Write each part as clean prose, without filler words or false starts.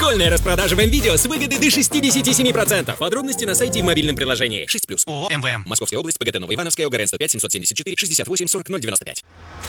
Школьная распродажа в МВидео с выгодой до 67%. Подробности на сайте и в мобильном приложении. 6+. ООО МВМ. Московская область, ПГТ Новоивановская, УГРН 105 774 68 40 095.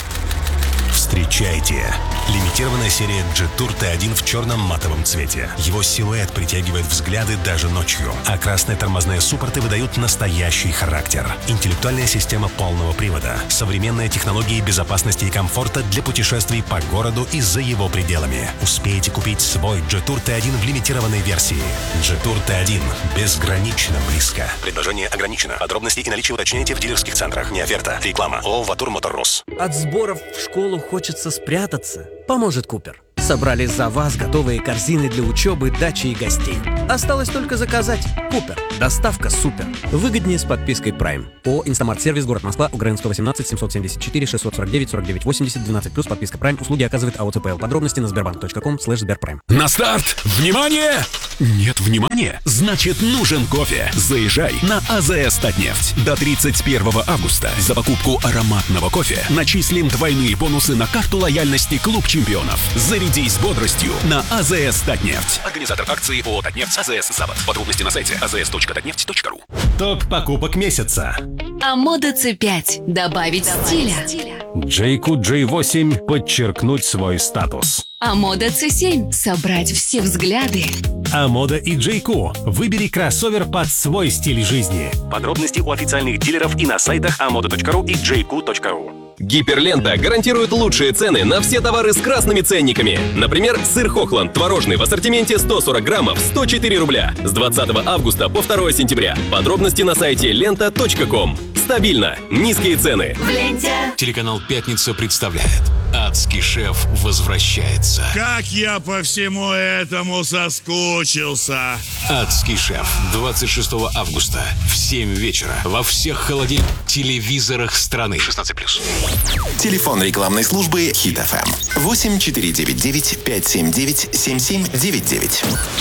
Встречайте! Лимитированная серия Jetour T1 в черном матовом цвете. Его силуэт притягивает взгляды даже ночью, а красные тормозные суппорты выдают настоящий характер. Интеллектуальная система полного привода, современные технологии безопасности и комфорта для путешествий по городу и за его пределами. Успейте купить свой Jetour T1 в лимитированной версии. Jetour T1 безгранично близко. Предложение ограничено. Подробности и наличие уточняйте в дилерских центрах. Не оферта. Реклама. ООО «Ватур Моторрус». От сборов в школу хочется спрятаться. Поможет Купер. Собрали за вас готовые корзины для учебы, дачи и гостей. Осталось только заказать. Купер. Доставка супер. Выгоднее с подпиской Prime. ООО «Инстамарт-сервис», город Москва, УГРН 118 774 649 49 80 12+, подписка Prime. Услуги оказывает АО ЦПЛ. Подробности на sberbank.com/sberprime. На старт! Внимание! Нет внимания? Значит, нужен кофе. Заезжай на АЗС «Татнефть». До 31 августа за покупку ароматного кофе начислим двойные бонусы на карту лояльности «Клуб чемпионов». Зарядись бодростью на АЗС «Татнефть». Организатор акции ООО «Татнефть», АЗС «Запад». Подробности на сайте azs.tatneft.ru. Топ покупок месяца. Амода C5. Добавить стиля. Джейку J8 подчеркнуть свой статус. Амода C7. Собрать все взгляды. Амода и Джейку. Выбери кроссовер под свой стиль жизни. Подробности у официальных дилеров и на сайтах amoda.ru и jayco.ru. Гиперлента гарантирует лучшие цены на все товары с красными ценниками. Например, сыр Хохланд творожный в ассортименте 140 граммов 104 рубля с 20 августа по 2 сентября. Подробности на сайте lenta.com. Стабильно. Низкие цены. В ленте. Телеканал «Пятница» представляет «Адский шеф возвращается». Как я по всему этому соскучился. «Адский шеф» 26 августа в 7 вечера во всех холодильных телевизорах страны. 16+. Телефон рекламной службы Hit FM 8499 579 7799.